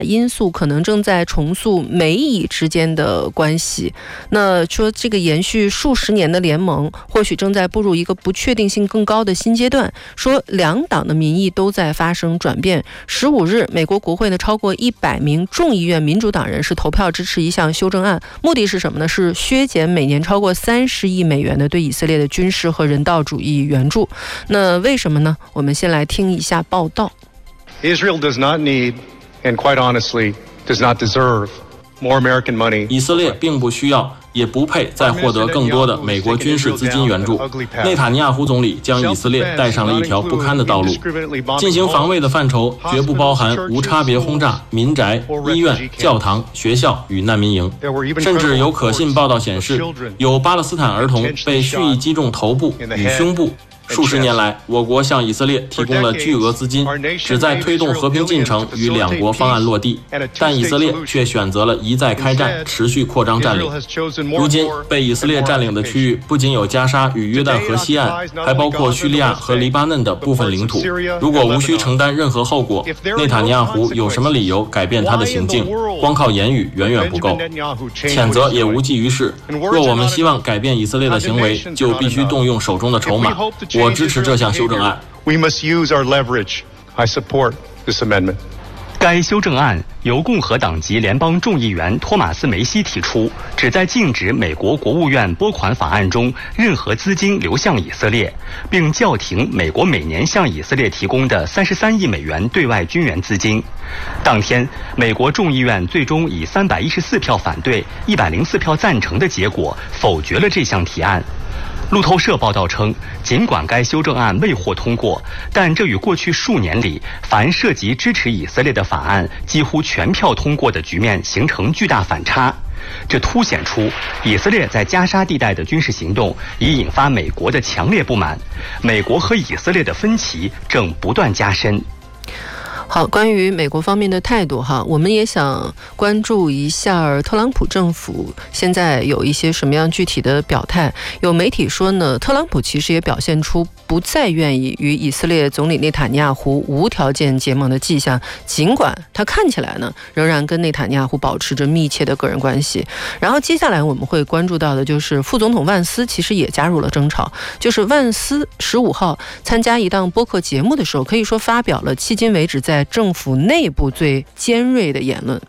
因素可能正在重塑美以之间的关系。那说这个延续数十年的联盟或许正在步入一个不确定性更高的新阶段，说两党的民意都在发生转变。15日美国国会呢超过100名众议院民主党人是投票支持一项修正案，目的是什么呢？是削减每年超过30亿美元的对以色列的军事和人道主义援助。那为什么呢？我们先来听一下报道。 Israel does not need and quite honestly does not deserve more American money. 以色列并不需要也不配再获得更多的美国军事资金援助。内塔尼亚胡总理将以色列带上了一条不堪的道路，进行防卫的范畴绝不包含无差别轰炸民宅、医院、教堂、学校与难民营，甚至有可信报道显示，有巴勒斯坦儿童被蓄意击中头部与胸部。数十年来，我国向以色列提供了巨额资金，旨在推动和平进程与两国方案落地，但以色列却选择了一再开战，持续扩张占领。如今被以色列占领的区域不仅有加沙与约旦河西岸，还包括叙利亚和黎巴嫩的部分领土。如果无需承担任何后果，内塔尼亚胡有什么理由改变他的行径？光靠言语远远不够，谴责也无济于事。若我们希望改变以色列的行为，就必须动用手中的筹码。我支持这项修正案。 We must use our leverage. I support this amendment. 该修正案由共和党籍联邦众议员托马斯·梅西提出，旨在禁止美国国务院拨款法案中任何资金流向以色列，并叫停美国每年向以色列提供的33亿美元对外军援资金。当天，美国众议院最终以314票反对、104票赞成的结果否决了这项提案。路透社报道称，尽管该修正案未获通过，但这与过去数年里凡涉及支持以色列的法案几乎全票通过的局面形成巨大反差。这凸显出以色列在加沙地带的军事行动已引发美国的强烈不满，美国和以色列的分歧正不断加深。 好，关于美国方面的态度哈，我们也想关注一下特朗普政府现在有一些什么样具体的表态。有媒体说呢，特朗普其实也表现出不再愿意与以色列总理内塔尼亚胡无条件结盟的迹象，尽管他看起来呢仍然跟内塔尼亚胡保持着密切的个人关系。然后接下来我们会关注到的就是副总统万斯其实也加入了争吵，就是万斯15号参加一档播客节目的时候，可以说发表了迄今为止在政府内部最尖锐的言论。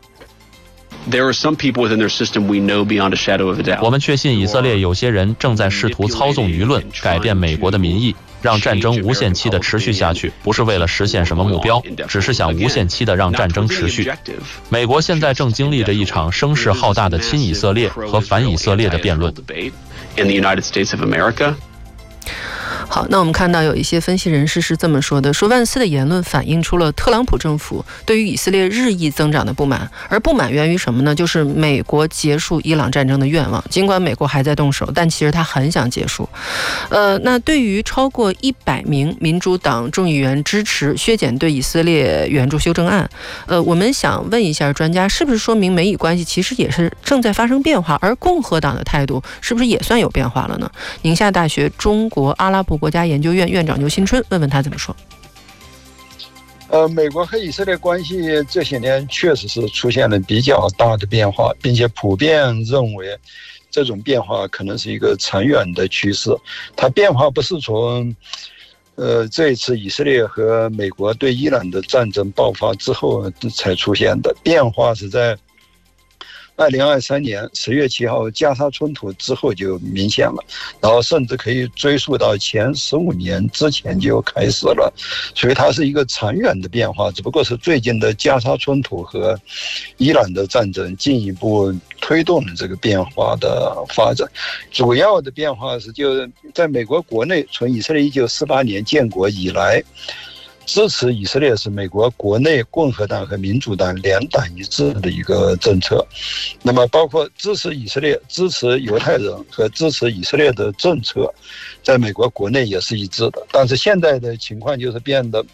我们确信以色列有些人正在试图操纵舆论，改变美国的民意，让战争无限期的持续下去，不是为了实现什么目标，只是想无限期的让战争持续。美国现在正经历着一场声势浩大的亲以色列和反以色列的辩论。 好，那我们看到有一些分析人士是这么说的，说万斯的言论反映出了特朗普政府对于以色列日益增长的不满，而不满源于什么呢？就是美国结束伊朗战争的愿望。尽管美国还在动手，但其实他很想结束。那对于超过100名民主党众议员支持削减对以色列援助修正案，我们想问一下专家，是不是说明美以关系其实也是正在发生变化，而共和党的态度是不是也算有变化了呢？宁夏大学中国阿拉伯国家研究院院长刘新春问问他怎么说。 美国和以色列关系这些年确实是出现了比较大的变化，并且普遍认为这种变化可能是一个长远的趋势。它变化不是从这一次以色列和美国对伊朗的战争爆发之后才出现的，变化是在2023年10月7号加沙冲突之后就明显了，然后甚至可以追溯到前15年之前就开始了，所以它是一个长远的变化，只不过是最近的加沙冲突和伊朗的战争进一步推动了这个变化的发展。主要的变化是就在美国国内，从以色列1948年建国以来，支持以色列是美国国内共和党和民主党两党一致的一个政策。那么包括支持以色列、支持犹太人和支持以色列的政策，在美国国内也是一致的。但是现在的情况就是变得，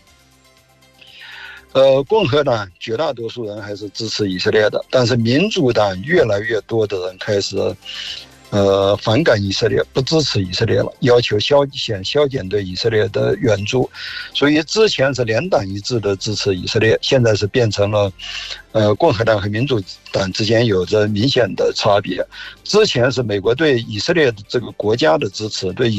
共和党绝大多数人还是支持以色列的，但是民主党越来越多的人开始反感以色列，不支持以色列了，要求削减对以色列的援助。所以之前是联党一致的支持以色列，现在是变成了共和党和民主党之间有着明显的差别。之前是美国对以色列这个国家的支持，对